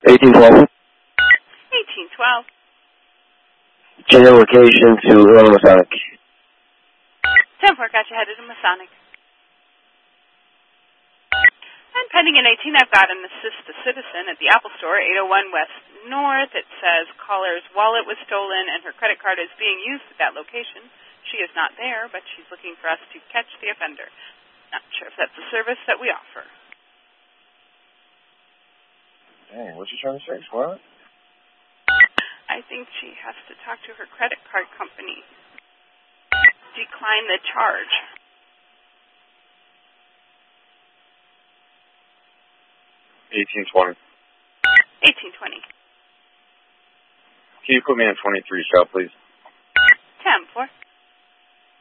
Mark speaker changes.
Speaker 1: 1812.
Speaker 2: 1812.
Speaker 1: Change your location to Illinois Masonic.
Speaker 2: 10-4, got you headed to Masonic. And pending in 18, I've got an assist a citizen at the Apple Store, 801 West North. It says caller's wallet was stolen and her credit card is being used at that location. She is not there, but she's looking for us to catch the offender. Not sure if that's a service that we offer.
Speaker 1: Dang, what's she trying to say? What?
Speaker 2: I think she has to talk to her credit card company. Decline the charge.
Speaker 1: $18.20.
Speaker 2: 1820.
Speaker 1: Can you put me on 23 shell, please?